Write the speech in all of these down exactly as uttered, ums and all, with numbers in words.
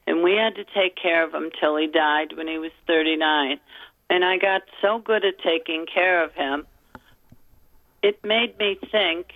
And we had to take care of him till he died when he was thirty-nine. And I got so good at taking care of him, it made me think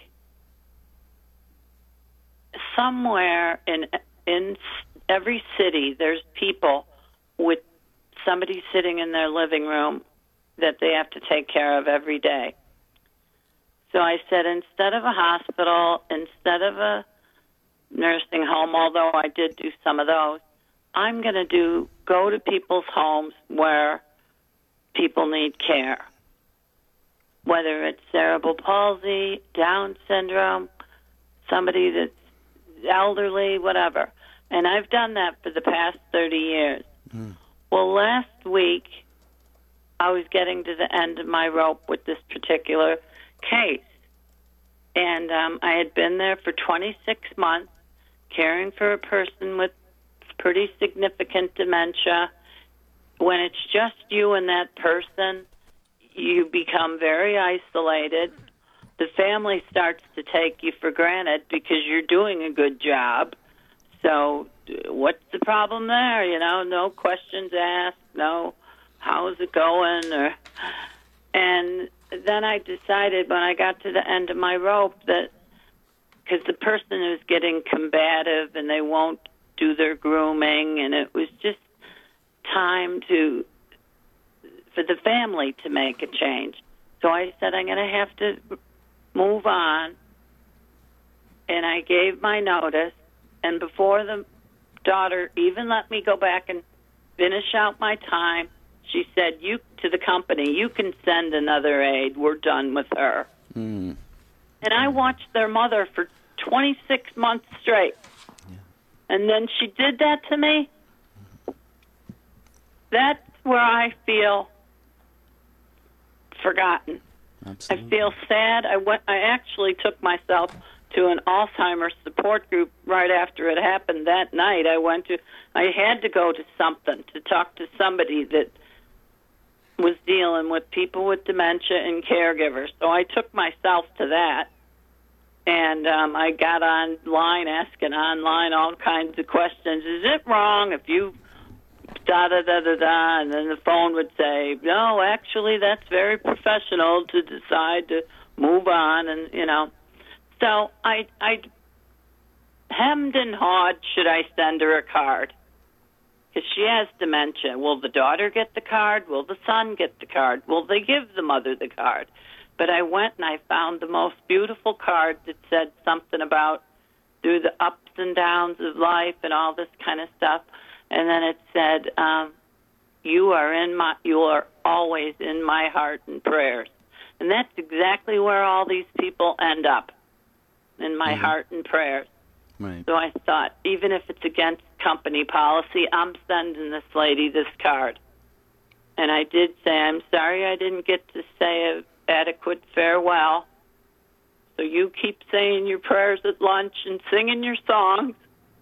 somewhere in in every city there's people with somebody sitting in their living room that they have to take care of every day. So I said, instead of a hospital, instead of a nursing home, although I did do some of those, I'm going to do go to people's homes where people need care, whether it's cerebral palsy, Down syndrome, somebody that's elderly, whatever. And I've done that for the past thirty years. Mm. Well, last week, I was getting to the end of my rope with this particular case. And um, I had been there for twenty-six months, caring for a person with pretty significant dementia. When it's just you and that person, you become very isolated. The family starts to take you for granted because you're doing a good job. So what's the problem there? You know, no questions asked, no how's it going? Or, and then I decided when I got to the end of my rope that because the person is getting combative and they won't do their grooming, and it was just time to for the family to make a change. So I said, I'm going to have to move on, and I gave my notice, and before the daughter even let me go back and finish out my time, she said, "You to the company, you can send another aide. We're done with her." Mm. And I watched their mother for twenty-six months straight. Yeah. And then she did that to me. That's where I feel forgotten. Absolutely. I feel sad. I went. I actually took myself to an Alzheimer's support group right after it happened that night. I went to. I had to go to something to talk to somebody that was dealing with people with dementia and caregivers. So I took myself to that, and um, I got online asking online all kinds of questions. Is it wrong if you da da da da da? And then the phone would say, "No, actually, that's very professional to decide to move on." And you know, so I I hemmed and hawed. Should I send her a card? Because she has dementia. Will the daughter get the card? Will the son get the card? Will they give the mother the card? But I went and I found the most beautiful card that said something about through the ups and downs of life and all this kind of stuff. And then it said, um, "You are in my, you are always in my heart and prayers." And that's exactly where all these people end up, in my mm-hmm. heart and prayers. Right. So I thought, even if it's against company policy, I'm sending this lady this card. And I did say, "I'm sorry I didn't get to say an adequate farewell. So you keep saying your prayers at lunch and singing your songs,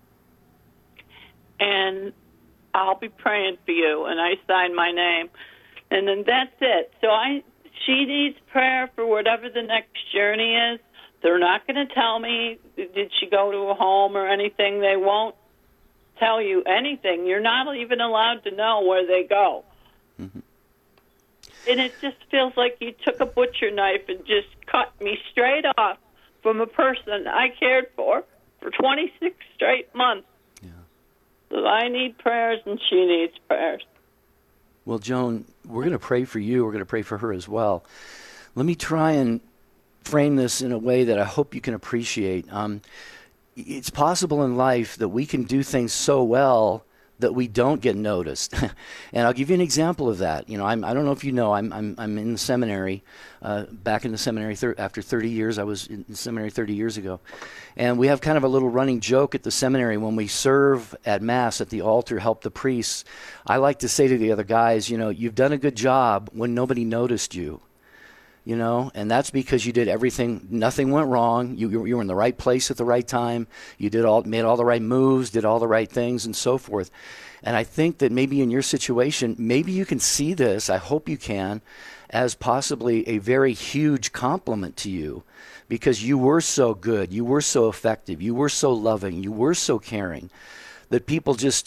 and I'll be praying for you." And I signed my name. And then that's it. So I, she needs prayer for whatever the next journey is. They're not going to tell me, did she go to a home or anything. They won't tell you anything. You're not even allowed to know where they go. Mm-hmm. And it just feels like you took a butcher knife and just cut me straight off from a person I cared for for twenty-six straight months. Yeah. So I need prayers and she needs prayers. Well, Joan, we're going to pray for you. We're going to pray for her as well. Let me try and frame this in a way that I hope you can appreciate. Um, it's possible in life that we can do things so well that we don't get noticed. And I'll give you an example of that. You know, I'm, I don't know if you know, I'm I'm, I'm in the seminary, uh, back in the seminary thir- after thirty years. I was in the seminary thirty years ago. And we have kind of a little running joke at the seminary when we serve at Mass at the altar, help the priests. I like to say to the other guys, you know, you've done a good job when nobody noticed you. You know, and that's because you did everything. Nothing went wrong. You, you you were in the right place at the right time. You did all made all the right moves, did all the right things, and so forth. And I think that maybe in your situation, maybe you can see this. I hope you can, as possibly a very huge compliment to you, because you were so good, you were so effective, you were so loving, you were so caring, that people just